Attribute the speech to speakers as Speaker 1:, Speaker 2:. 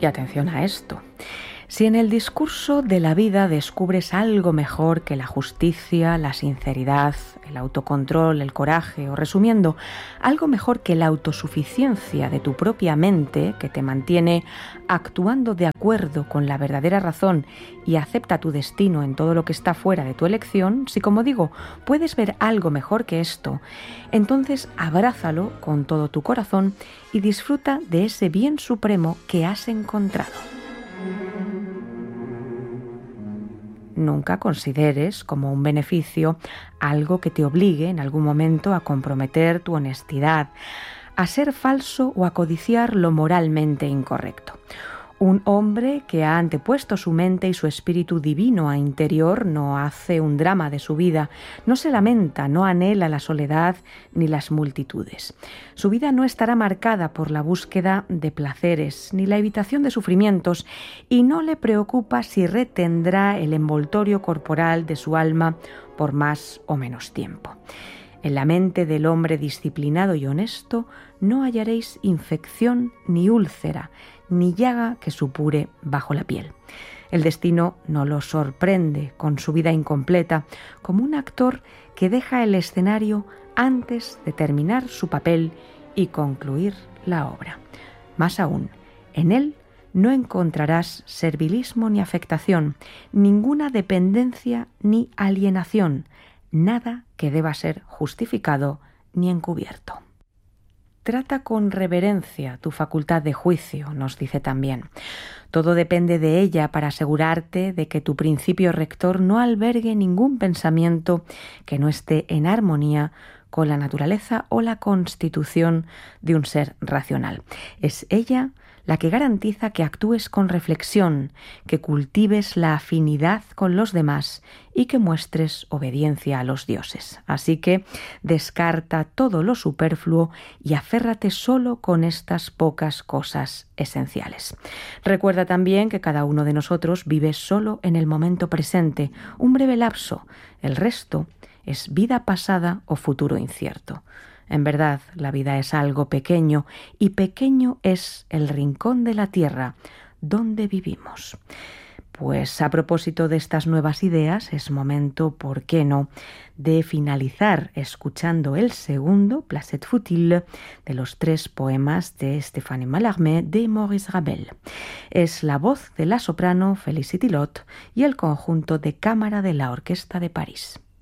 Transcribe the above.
Speaker 1: Y atención a esto. Si en el discurso de la vida descubres algo mejor que la justicia, la sinceridad, el autocontrol, el coraje, o resumiendo, algo mejor que la autosuficiencia de tu propia mente, que te mantiene actuando de acuerdo con la verdadera razón y acepta tu destino en todo lo que está fuera de tu elección, si, como digo, puedes ver algo mejor que esto, entonces abrázalo con todo tu corazón y disfruta de ese bien supremo que has encontrado. Nunca consideres como un beneficio algo que te obligue en algún momento a comprometer tu honestidad, a ser falso o a codiciar lo moralmente incorrecto. Un hombre que ha antepuesto su mente y su espíritu divino a interior no hace un drama de su vida, no se lamenta, no anhela la soledad ni las multitudes. Su vida no estará marcada por la búsqueda de placeres ni la evitación de sufrimientos y no le preocupa si retendrá el envoltorio corporal de su alma por más o menos tiempo. En la mente del hombre disciplinado y honesto no hallaréis infección ni úlcera, ni llaga que supure bajo la piel. El destino no lo sorprende con su vida incompleta, como un actor que deja el escenario antes de terminar su papel y concluir la obra. Más aún, en él no encontrarás servilismo ni afectación, ninguna dependencia ni alienación, nada que deba ser justificado ni encubierto. Trata con reverencia tu facultad de juicio, nos dice también. Todo depende de ella para asegurarte de que tu principio rector no albergue ningún pensamiento que no esté en armonía con la naturaleza o la constitución de un ser racional. Es ella la que garantiza que actúes con reflexión, que cultives la afinidad con los demás y que muestres obediencia a los dioses. Así que descarta todo lo superfluo y aférrate solo con estas pocas cosas esenciales. Recuerda también que cada uno de nosotros vive solo en el momento presente, un breve lapso. El resto es vida pasada o futuro incierto. En verdad, la vida es algo pequeño y pequeño es el rincón de la tierra donde vivimos. Pues a propósito de estas nuevas ideas, es momento, ¿por qué no?, de finalizar escuchando el segundo, Placet Futile, de los 3 poemas de Stéphane Mallarmé de Maurice Ravel. Es la voz de la soprano Félicité Lotte y el conjunto de cámara de la Orquesta de París.